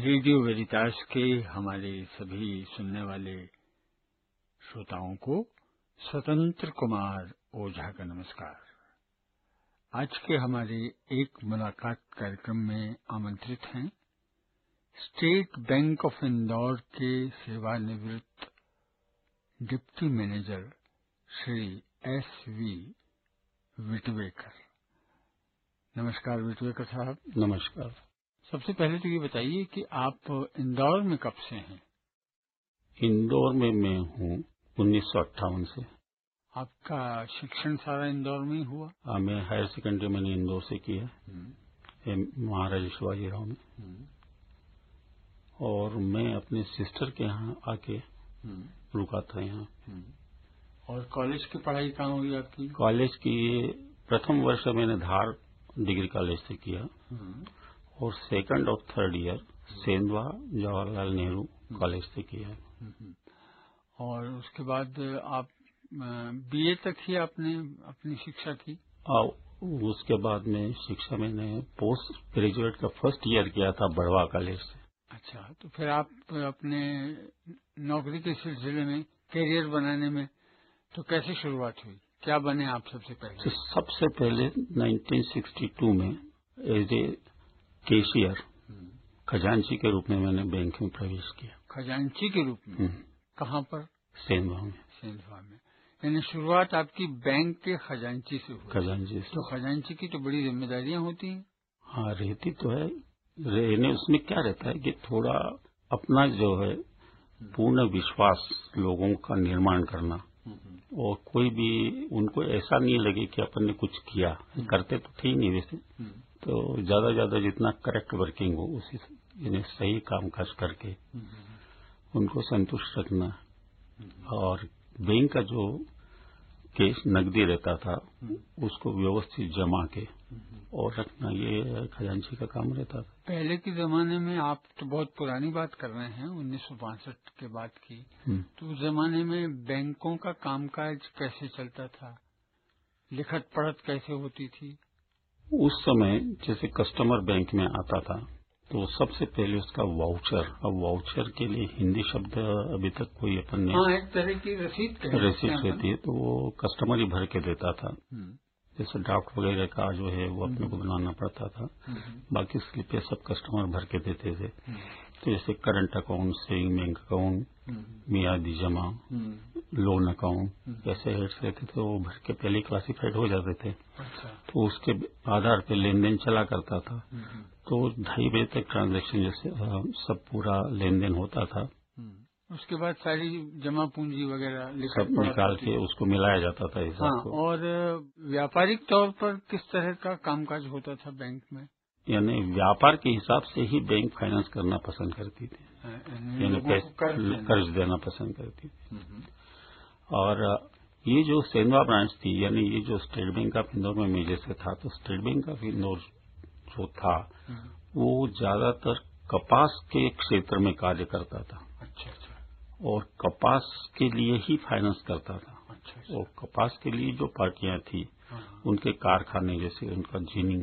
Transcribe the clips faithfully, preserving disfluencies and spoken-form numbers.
Radio वेरितास के हमारे सभी सुनने वाले श्रोताओं को स्वतंत्र कुमार ओझा का नमस्कार। आज के हमारे एक मुलाकात कार्यक्रम में आमंत्रित हैं स्टेट बैंक ऑफ इंदौर के सेवानिवृत्त deputy manager Shri S V विटवेकर। नमस्कार विटवेकर साहब। नमस्कार। सबसे पहले तो ये बताइए कि आप इंदौर में कब से हैं? इंदौर में मैं हूँ उन्नीस सौ अट्ठावन से। आपका शिक्षण सारा इंदौर में ही हुआ? हाँ, मैं हायर सेकेंडरी मैंने इंदौर से किया, महाराजा शिवाजी राव में। और मैं अपने सिस्टर के यहाँ आके रुका था यहाँ। और कॉलेज की पढ़ाई कहाँ हुई आपकी? कॉलेज की प्रथम वर्ष मैंने धार डिग्री कॉलेज से किया और सेकंड और third year Sendhwa Jawaharlal Nehru college से किया। और उसके बाद आप बीए तक ही आपने अपनी शिक्षा की? और उसके बाद में शिक्षा मैंने पोस्ट ग्रेजुएट का फर्स्ट ईयर किया था बड़वा कॉलेज से। अच्छा, तो फिर आप अपने नौकरी के सिलसिले में करियर बनाने में तो कैसे शुरुआत हुई? क्या बने आप सबसे पहले? तो सबसे पहले उन्नीस सौ बासठ में एज ए कैशियर खजांची के रूप में मैंने बैंक में प्रवेश किया। खजांची के रूप में? कहाँ पर? सेंधवा में। सेंधवा में, यानी शुरुआत आपकी बैंक के खजांची से हुई? खजांची से। तो खजांची की तो बड़ी जिम्मेदारियां होती हैं। हाँ, रहती तो है। रहने उसमें क्या रहता है कि थोड़ा अपना जो है पूर्ण विश्वास लोगों का निर्माण करना, और कोई भी उनको ऐसा नहीं लगे कि अपन ने कुछ किया। करते तो थे ही नहीं वैसे, तो ज्यादा ज्यादा जितना करेक्ट वर्किंग हो उसी से सही कामकाज करके उनको संतुष्ट रखना। और बैंक का जो केस नकदी रहता था उसको व्यवस्थित जमा के और रखना, ये खजांची का काम रहता था। पहले के जमाने में, आप तो बहुत पुरानी बात कर रहे हैं, उन्नीस सौ बासठ के बाद की, तो उस जमाने में बैंकों का कामकाज कैसे चलता था? लिखत पढ़त कैसे होती थी? उस समय जैसे कस्टमर बैंक में आता था तो सबसे पहले उसका वाउचर, अब वाउचर के लिए हिंदी शब्द अभी तक कोई अपन ने, हाँ, एक तरह की रसीद रसीद रहती है, तो वो कस्टमर ही भर के देता था। जैसे ड्राफ्ट वगैरह का जो है वो अपने को बनाना पड़ता था, बाकी स्लिपें सब कस्टमर भर के देते थे। तो जैसे current account, saving bank account, मियादी जमा, लोन अकाउंट, ऐसे हेड्स रहते थे, वो भर के पहले क्लासिफाइड हो जाते थे। तो उसके आधार पे लेन देन चला करता था। तो ढाई बजे तक ट्रांजैक्शन जैसे सब पूरा लेन देन होता था। उसके बाद सारी जमा पूंजी वगैरह सब निकाल के उसको मिलाया जाता था हिसाब हाँ, को। और व्यापारिक तौर पर किस तरह का कामकाज होता था बैंक में? यानी व्यापार के हिसाब से ही बैंक फाइनेंस करना पसंद करती थी, यानी कर्ज देना पसंद करती थी। और ये जो सेंधवा ब्रांच थी, यानी ये जो स्टेट बैंक ऑफ इंदौर में मेजर से था, तो स्टेट बैंक ऑफ इंदौर जो था वो ज्यादातर कपास के क्षेत्र में कार्य करता था। अच्छा अच्छा। और कपास के लिए ही फाइनेंस करता था। अच्छा अच्छा। और कपास के लिए जो पार्टियां थी उनके कारखाने, जैसे उनका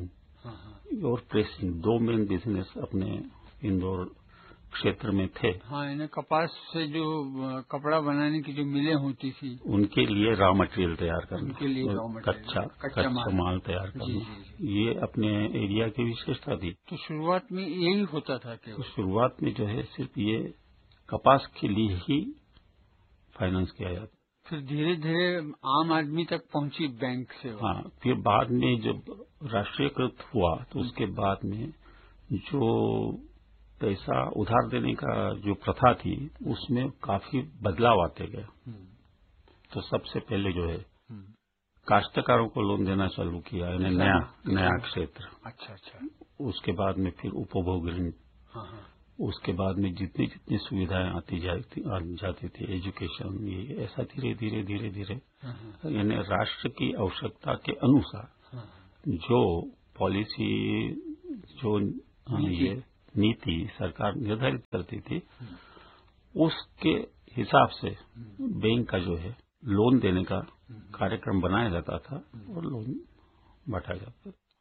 जिनिंग और प्रेसिंग, दो मेन बिजनेस अपने इंदौर क्षेत्र में थे। हाँ, इन्हें कपास से जो कपड़ा बनाने की जो मिलें होती थी उनके लिए रॉ मटेरियल तैयार करना, उनके लिए कच्चा कच्चा माल तैयार करना, ये अपने एरिया की विशेषता थी। तो शुरुआत में यही होता था कि तो शुरुआत में जो है सिर्फ ये कपास के लिए ही फाइनेंस किया जाता। फिर धीरे धीरे आम आदमी तक पहुंची बैंक से। हाँ, फिर बाद में जब राष्ट्रीयकृत हुआ तो उसके बाद में जो पैसा उधार देने का जो प्रथा थी उसमें काफी बदलाव आते गए। तो सबसे पहले जो है काश्तकारों को लोन देना चालू किया, यानी नया नया क्षेत्र। अच्छा अच्छा। उसके बाद में फिर उपभोग ऋण, उसके बाद में जितनी जितनी सुविधाएं आती जाती जाती थी, एजुकेशन, ये ऐसा धीरे धीरे धीरे धीरे यानी राष्ट्र की आवश्यकता के अनुसार जो पॉलिसी, जो ये नीति सरकार निर्धारित करती थी, उसके हिसाब से बैंक का जो है लोन देने का कार्यक्रम बनाया जाता था और लोन बांटा जाता था।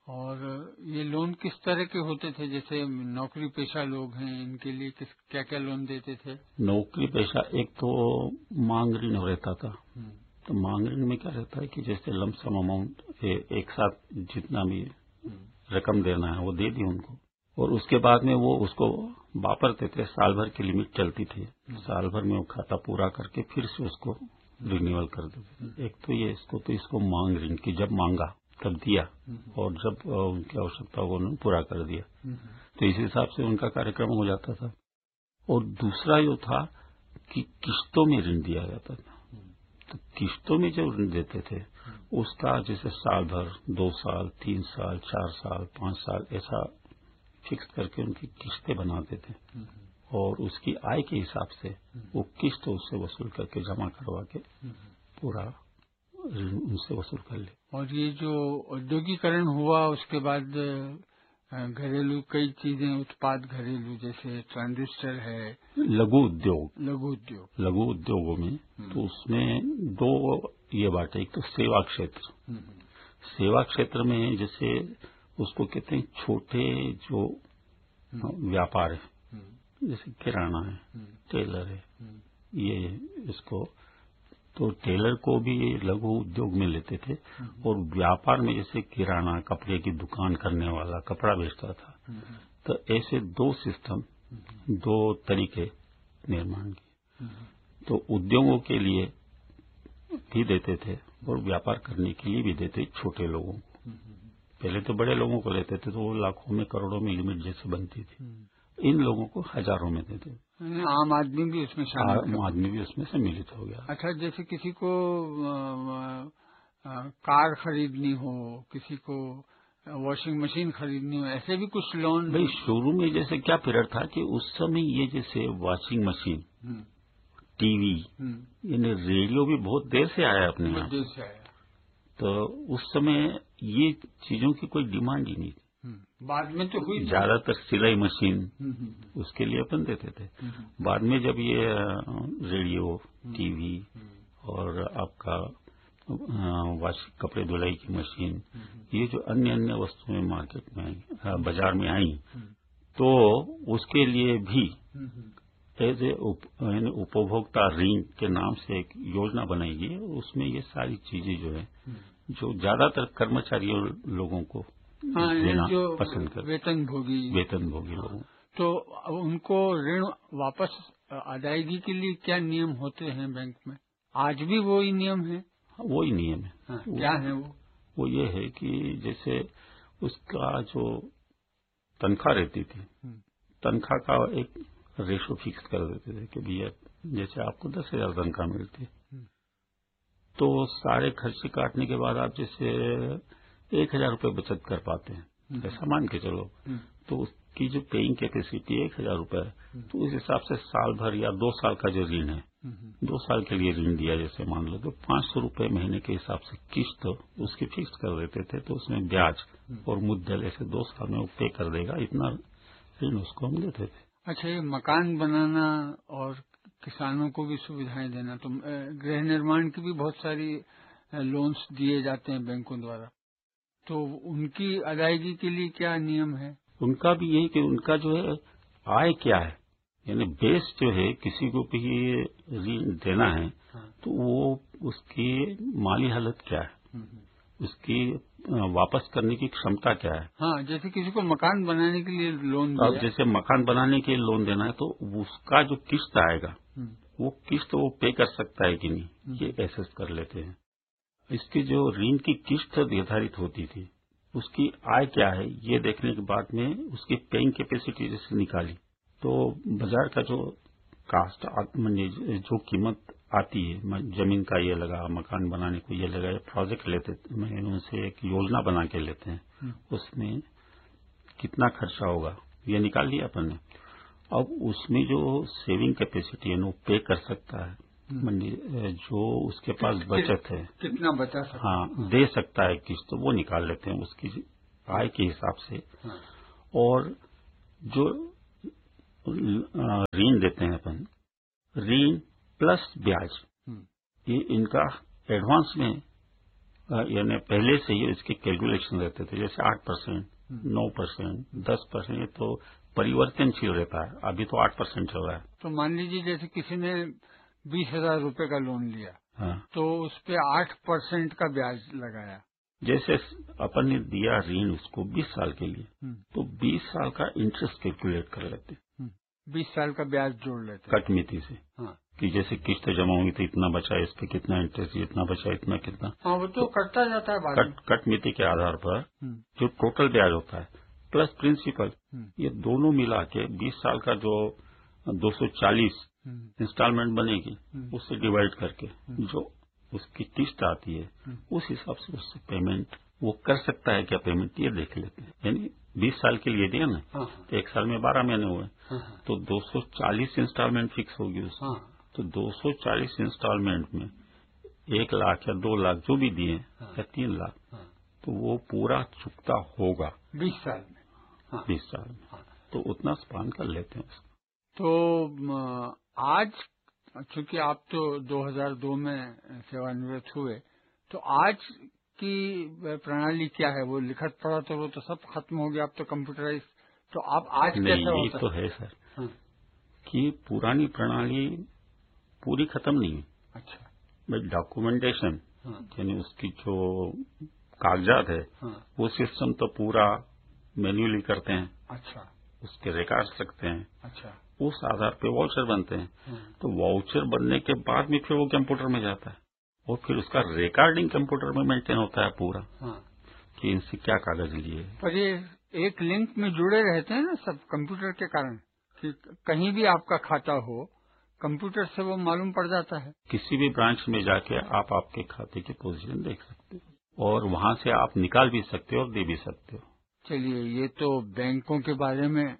और ये लोन किस तरह के होते थे? जैसे नौकरी पेशा लोग हैं, इनके लिए किस क्या क्या लोन देते थे? नौकरी पेशा एक तो मांग ऋण रहता था। तो मांग ऋण में क्या रहता है कि जैसे लमसम अमाउंट एक साथ जितना भी रकम देना है वो दे दी उनको, और उसके बाद में वो उसको वापरते थे। साल भर की लिमिट चलती थी, साल भर में वो खाता पूरा करके फिर से उसको रिन्यूअल कर देते थे। एक तो ये इसको तो इसको मांग ऋण की जब मांगा तब दिया, और जब उनकी आवश्यकता को उन्होंने पूरा कर दिया, तो इस हिसाब से उनका कार्यक्रम हो जाता था। और दूसरा जो था कि किस्तों में ऋण दिया जाता था। तो किस्तों में जो ऋण देते थे उसका जैसे साल भर, दो साल, तीन साल, चार साल, पांच साल ऐसा फिक्स करके उनकी किस्तें बनाते थे, और उसकी आय के हिसाब से वो किस्त उससे वसूल करके जमा करवा के पूरा ऋण उनसे वसूल कर ले। और ये जो औद्योगिकरण हुआ उसके बाद घरेलू कई चीजें, उत्पाद घरेलू जैसे ट्रांजिस्टर है, लघु उद्योग लघु उद्योग लघु उद्योगों में तो उसमें दो ये बात है। एक तो सेवा क्षेत्र, सेवा क्षेत्र में जैसे उसको कहते हैं छोटे जो व्यापार है, जैसे किराना है, टेलर है, ये इसको तो टेलर को भी लघु उद्योग में लेते थे। और व्यापार में जैसे किराना, कपड़े की दुकान करने वाला कपड़ा बेचता था, तो ऐसे दो सिस्टम, दो तरीके निर्माण किए। तो उद्योगों के लिए भी देते थे और व्यापार करने के लिए भी देते छोटे लोगों को। पहले तो बड़े लोगों को लेते थे तो वो लाखों में करोड़ों में लिमिट जैसे बनती थी, इन लोगों को हजारों में देते थे। आम आदमी भी उसमें शामिल आम आदमी भी उसमें सम्मिलित हो गया। अच्छा, जैसे किसी को आ, आ, कार खरीदनी हो, किसी को वॉशिंग मशीन खरीदनी हो, ऐसे भी कुछ लोन? भाई शुरू में जैसे क्या पीरियड था कि उस समय ये जैसे वॉशिंग मशीन, टीवी, यानी रेडियो भी बहुत देर से आया अपने यहाँ, देर से आया। तो उस समय ये चीजों की कोई डिमांड ही नहीं थी। बाद में तो हुई, ज्यादातर सिलाई मशीन उसके लिए अपन देते थे। बाद में जब ये रेडियो, टीवी और आपका वाशिंग कपड़े धुलाई की मशीन, ये जो अन्य अन्य वस्तुएं मार्केट में आई, बाजार में आई, तो उसके लिए भी एज ए उपभोक्ता ऋण के नाम से एक योजना बनाई गई। उसमें ये सारी चीजें जो है जो ज्यादातर कर्मचारियों लोगों को हाँ, देना जो पसंद कर, वेतन भोगी वेतन भोगी लोगों, तो उनको ऋण वापस अदायगी के लिए क्या नियम होते हैं बैंक में? आज भी वही नियम है? वही नियम है। हाँ, क्या है वो? वो ये है कि जैसे उसका जो तनख्वाह रहती थी, तनख्वाह का एक रेशो फिक्स कर देते थे कि भैया जैसे आपको दस हजार तनख्वाह मिलती है, तो सारे खर्चे काटने के बाद आप जैसे एक हजार रूपये बचत कर पाते हैं, ऐसा मान के चलो, तो उसकी जो पेइंग कैपेसिटी एक हजार रूपये है, तो उस हिसाब से साल भर या दो साल का जो ऋण है, दो साल के लिए ऋण दिया जैसे मान लो, तो पांच सौ रूपये महीने के हिसाब से किस्त उसकी फिक्स कर देते थे। तो उसमें ब्याज और मुद्दल ऐसे दो साल में वो पे कर देगा, इतना ऋण उसको हम देते थे। अच्छा, ये मकान बनाना और किसानों को भी सुविधाएं देना, तो गृह निर्माण की भी बहुत सारी लोन्स दिए जाते हैं बैंकों द्वारा, तो उनकी अदायगी के लिए क्या नियम है? उनका भी यही कि उनका जो है आय क्या है, यानी बेस जो है किसी को भी ऋण देना है, हाँ। तो वो उसकी माली हालत क्या है, उसकी वापस करने की क्षमता क्या है। हाँ, जैसे किसी को मकान बनाने के लिए लोन दिया, अब जैसे मकान बनाने के लिए लोन देना है, तो उसका जो किस्त आएगा वो किस्त वो पे कर सकता है कि नहीं, ये एसेस कर लेते हैं। इसकी जो ऋण की किस्त निर्धारित होती थी, उसकी आय क्या है, ये देखने के बाद में उसकी पेइंग कैपेसिटी जैसे निकाली, तो बाजार का जो कास्ट जो कीमत आती है, जमीन का ये लगा, मकान बनाने को ये लगा, प्रोजेक्ट लेते हैं, उनसे एक योजना बना के लेते हैं, उसमें कितना खर्चा होगा ये निकाल लिया अपन ने। अब उसमें जो सेविंग कैपेसिटी है वो पे कर सकता है, जो उसके पास कि, बचत है, कितना बचा सकता, हाँ दे सकता है किस्त, तो वो निकाल लेते हैं उसकी आय के हिसाब से। हाँ। और जो ऋण देते हैं अपन, ऋण प्लस ब्याज, ये इनका एडवांस में यानी पहले से ही इसके कैलकुलेशन रहते थे, जैसे आठ परसेंट, नौ परसेंट, दस परसेंट, तो परिवर्तनशील रहता है। अभी तो आठ परसेंट चल रहा है। तो मान लीजिए जैसे किसी ने बीस हजार रूपये का लोन लिया, हाँ, तो उस पे आठ परसेंट का ब्याज लगाया। जैसे अपन ने दिया ऋण उसको बीस साल के लिए, तो बीस साल का इंटरेस्ट कैलकुलेट कर लेते, बीस साल का ब्याज जोड़ लेते कट मिति से। हाँ, कि जैसे किस्त जमा हुई तो इतना बचा, इस पे कितना इंटरेस्ट, इतना बचा, इतना कितना। हाँ, वो तो, तो कटता जाता है बाद कट, कट मिति के आधार पर जो टोटल ब्याज होता है प्लस प्रिंसिपल, ये दोनों मिला के बीस साल का जो दो सौ चालीस इंस्टॉलमेंट बनेगी, उससे डिवाइड करके जो उसकी किस्त आती है, उस हिसाब से उससे पेमेंट वो कर सकता है क्या पेमेंट, ये देख लेते हैं। यानी बीस साल के लिए दिया ना, तो एक साल में बारह महीने हुए, तो दो सौ चालीस इंस्टॉलमेंट फिक्स होगी उसकी। तो दो सौ चालीस इंस्टॉलमेंट में एक लाख या दो लाख जो भी दिए या तीन लाख, तो वो पूरा चुकता होगा बीस साल में। बीस साल में, तो उतना स्पान कर लेते हैं उसको। तो आज चूंकि आप तो दो हज़ार दो में सेवानिवृत्त हुए, तो आज की प्रणाली क्या है? वो लिखत पढ़ा तो वो तो सब खत्म हो गया, अब तो कंप्यूटराइज। तो आप आज नहीं, कैसे ये तो है सर, हाँ, कि पुरानी प्रणाली पूरी खत्म नहीं है। अच्छा, बट डॉक्यूमेंटेशन, यानी उसकी जो कागजात है, हाँ, वो सिस्टम तो पूरा मैन्युअली करते हैं। अच्छा, उसके रिकॉर्ड्स रखते हैं। अच्छा, उस आधार पे वाउचर बनते हैं। हाँ, तो वाउचर बनने के बाद में फिर वो कंप्यूटर में जाता है और फिर उसका रिकॉर्डिंग कंप्यूटर में मेंटेन होता है पूरा। हाँ, कि इनसे क्या कागज लिए। पर ये एक लिंक में जुड़े रहते हैं ना सब कंप्यूटर के कारण, कि कहीं भी आपका खाता हो कंप्यूटर से वो मालूम पड़ जाता है। किसी भी ब्रांच में जाके आप आपके खाते की पोजीशन देख सकते हो और वहां से आप निकाल भी सकते हो और दे भी सकते हो। चलिए, ये तो बैंकों के बारे में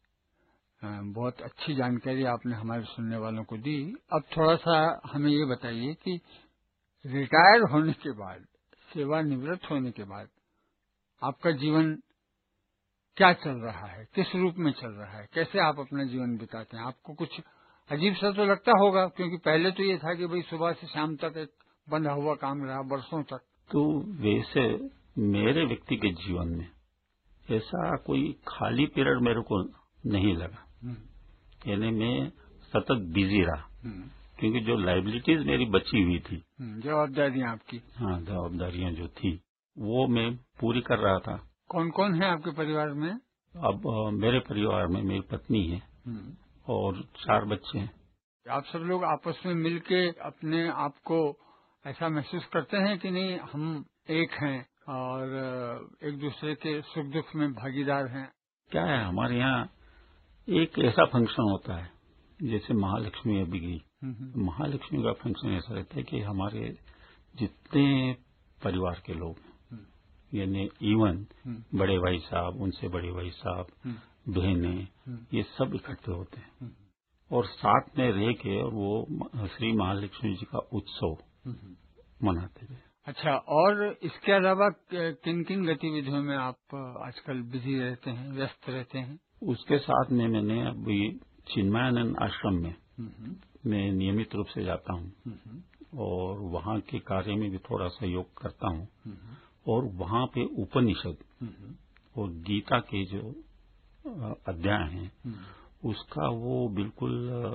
बहुत अच्छी जानकारी आपने हमारे सुनने वालों को दी। अब थोड़ा सा हमें ये बताइए कि रिटायर होने के बाद, सेवानिवृत्त होने के बाद आपका जीवन क्या चल रहा है, किस रूप में चल रहा है, कैसे आप अपना जीवन बिताते हैं? आपको कुछ अजीब सा तो लगता होगा, क्योंकि पहले तो ये था कि भाई सुबह से शाम तक एक बंधा हुआ काम रहा वर्षों तक। तो वैसे मेरे व्यक्ति के जीवन में ऐसा कोई खाली पीरियड मेरे को नहीं लगा। यानी मैं सतत बिजी रहा, क्योंकि जो लाइबिलिटीज मेरी बची हुई थी, जवाबदारियां आपकी, हाँ, जवाबदारियां जो थी वो मैं पूरी कर रहा था। कौन कौन है आपके परिवार में? अब आ, मेरे परिवार में मेरी पत्नी है और चार बच्चे हैं। आप सब लोग आपस में मिलके अपने आप को ऐसा महसूस करते हैं कि नहीं, हम एक हैं और एक दूसरे के सुख दुख में भागीदार हैं? क्या है, हमारे यहाँ एक ऐसा फंक्शन होता है, जैसे महालक्ष्मी अभी गई, महालक्ष्मी का फंक्शन ऐसा रहता है कि हमारे जितने परिवार के लोग, यानी इवन बड़े भाई साहब, उनसे बड़े भाई साहब, बहनें, ये सब इकट्ठे होते हैं और साथ में रह के वो श्री महालक्ष्मी जी का उत्सव मनाते हैं। अच्छा, और इसके अलावा किन किन गतिविधियों में आप आजकल बिजी रहते हैं, व्यस्त रहते हैं? उसके साथ में मैंने अभी चिन्मयानंद आश्रम में मैं नियमित रूप से जाता हूँ और वहाँ के कार्य में भी थोड़ा सहयोग करता हूँ और वहाँ पे उपनिषद और गीता के जो अध्याय हैं उसका वो बिल्कुल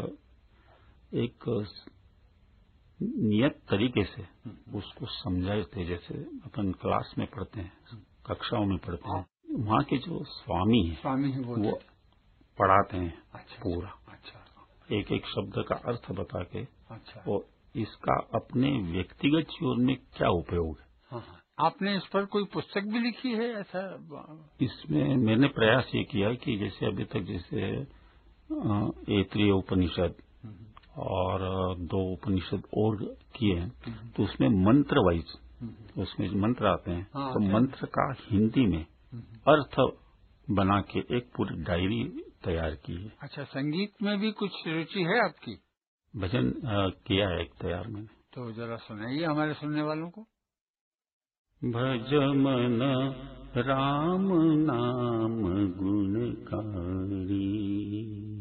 एक नियत तरीके से उसको समझाते, जैसे अपन क्लास में पढ़ते हैं, कक्षाओं में पढ़ते हैं। वहाँ के जो स्वामी हैं स्वामी है वो, वो पढ़ाते हैं। अच्छा, पूरा अच्छा, एक एक शब्द का अर्थ बता के, अच्छा, और इसका अपने व्यक्तिगत जीवन में क्या उपयोग है। हाँ, आपने इस पर कोई पुस्तक भी लिखी है ऐसा? इसमें मैंने प्रयास ये किया है कि जैसे अभी तक जैसे ऐतरेय उपनिषद और दो उपनिषद और किए हैं, तो उसमें मंत्र वाइज उसमें मंत्र आते हैं, हाँ, तो मंत्र का हिंदी में अर्थ बना के एक पूरी डायरी तैयार की है। अच्छा, संगीत में भी कुछ रुचि है आपकी? भजन आ, किया है एक तैयार मैंने। तो जरा सुनाइए हमारे सुनने वालों को। भज मन राम नाम गुणकारी,